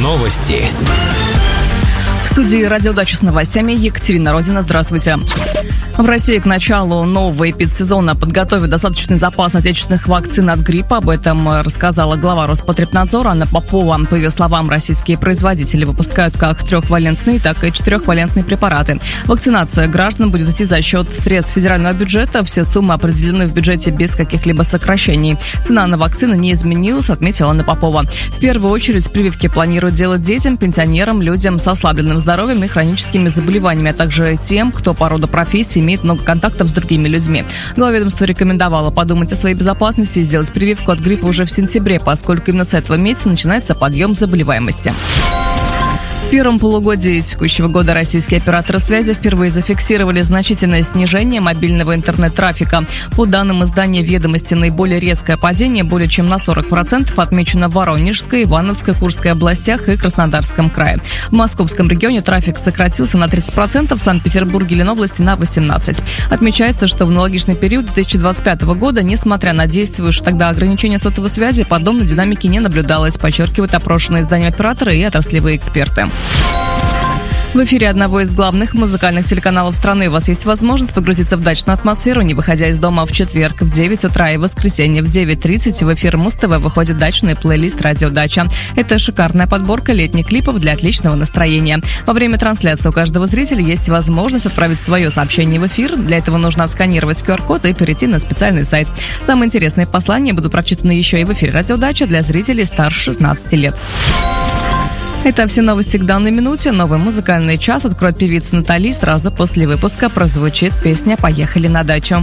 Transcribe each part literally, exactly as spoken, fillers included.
Новости. В студии «Радио Дача» с новостями Екатерина Родина. Здравствуйте. В России к началу нового эпидсезона подготовят достаточный запас отечественных вакцин от гриппа. Об этом рассказала глава Роспотребнадзора Анна Попова. По ее словам, российские производители выпускают как трехвалентные, так и четырехвалентные препараты. Вакцинация граждан будет идти за счет средств федерального бюджета. Все суммы определены в бюджете без каких-либо сокращений. Цена на вакцины не изменилась, отметила Анна Попова. В первую очередь прививки планируют делать детям, пенсионерам, людям с ослабленным здоровьем и хроническими заболеваниями, а также тем, кто по роду профессии имеет много контактов с другими людьми. Глава ведомства рекомендовала подумать о своей безопасности и сделать прививку от гриппа уже в сентябре, поскольку именно с этого месяца начинается подъем заболеваемости. В первом полугодии текущего года российские операторы связи впервые зафиксировали значительное снижение мобильного интернет-трафика. По данным издания «Ведомости», наиболее резкое падение, более чем на сорок процентов, отмечено в Воронежской, Ивановской, Курской областях и Краснодарском крае. В Московском регионе трафик сократился на тридцать процентов, в Санкт-Петербурге и Ленобласти на восемнадцать процентов. Отмечается, что в аналогичный период две тысячи двадцать пятого года, несмотря на действующие тогда ограничения сотовой связи, подобной динамики не наблюдалось, подчеркивают опрошенные изданием операторы и отраслевые эксперты. В эфире одного из главных музыкальных телеканалов страны у вас есть возможность погрузиться в дачную атмосферу, не выходя из дома в четверг в девять утра и в воскресенье в девять тридцать. В эфир Муз-ТВ выходит дачный плейлист «Радио Дача». Это шикарная подборка летних клипов для отличного настроения. Во время трансляции у каждого зрителя есть возможность отправить свое сообщение в эфир. Для этого нужно отсканировать ку ар код и перейти на специальный сайт. Самые интересные послания будут прочитаны еще и в эфире «Радио Дача» для зрителей старше шестнадцати лет. Это все новости к данной минуте. Новый музыкальный час откроет певица Натали. Сразу после выпуска прозвучит песня «Поехали на дачу».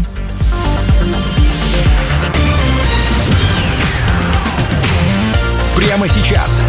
Прямо сейчас